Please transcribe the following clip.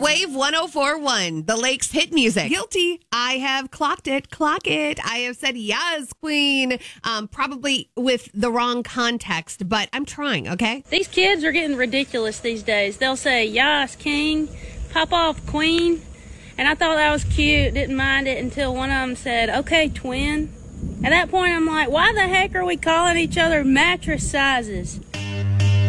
Wave 104.1, the Lakes hit music. Guilty. I have clocked it. Clock it. I have said yes, queen. Probably with the wrong context, but I'm trying, okay? These kids are getting ridiculous these days. They'll say, yas, king, pop off, queen. And I thought that was cute, didn't mind it until one of them said, okay, twin. At that point, I'm like, why the heck are we calling each other mattress sizes?